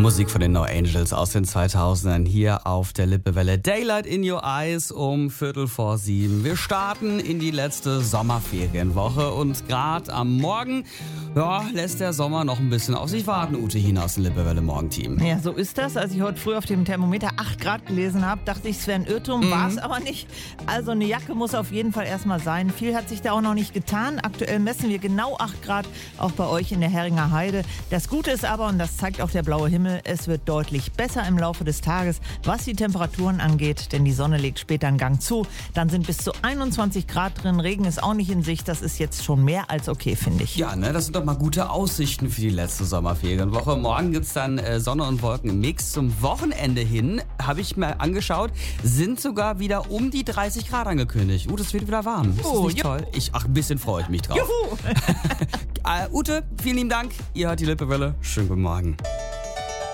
Musik von den No Angels aus den 2000ern hier auf der Lippewelle. Daylight in Your Eyes um 6:45. Wir starten in die letzte Sommerferienwoche und gerade am Morgen lässt der Sommer noch ein bisschen auf sich warten, Ute Hien aus dem Lippewelle Morgenteam. Ja, so ist das. Als ich heute früh auf dem Thermometer 8 Grad gelesen habe, dachte ich, es wäre ein Irrtum, war es aber nicht. Also eine Jacke muss auf jeden Fall erstmal sein. Viel hat sich da auch noch nicht getan. Aktuell messen wir genau 8 Grad, auch bei euch in der Heringer Heide. Das Gute ist aber, und das zeigt auch der blaue Himmel, es wird deutlich besser im Laufe des Tages, was die Temperaturen angeht, denn die Sonne legt später einen Gang zu. Dann sind bis zu 21 Grad drin, Regen ist auch nicht in Sicht, das ist jetzt schon mehr als okay, finde ich. Ja, ne, das sind doch mal gute Aussichten für die letzte Sommerferienwoche. Morgen gibt's dann Sonne und Wolken im Mix. Zum Wochenende hin, habe ich mir angeschaut, sind sogar wieder um die 30 Grad angekündigt. Es wird wieder warm. Ist das nicht toll? Ein bisschen freue ich mich drauf. Juhu! Ute, vielen lieben Dank. Ihr hört die Lippewelle. Schönen guten Morgen.